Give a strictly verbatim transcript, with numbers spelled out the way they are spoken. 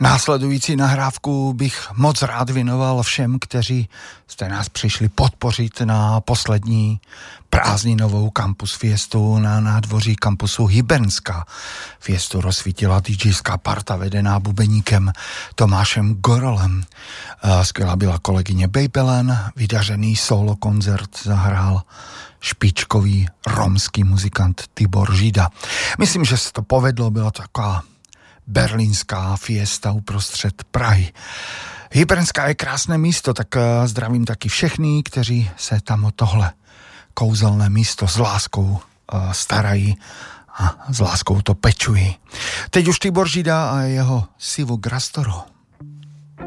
Následující nahrávku bych moc rád věnoval všem, kteří jste nás přišli podpořit na poslední prázdninovou Campus Fiestu na nádvoří kampusu Hybernská. Fiestu rozsvítila DJská parta vedená bubeníkem Tomášem Gorolem. Skvělá byla kolegyně Babelen, vydařený solo koncert zahrál špičkový romský muzikant Tibor Žida. Myslím, že se to povedlo, byla taková berlínská fiesta uprostřed Prahy. Hybernská je krásné místo, tak zdravím taky všechny, kteří se tam o tohle kouzelné místo s láskou starají a s láskou to pečují. Teď už Tibor Žida a jeho Sivu Grastoro.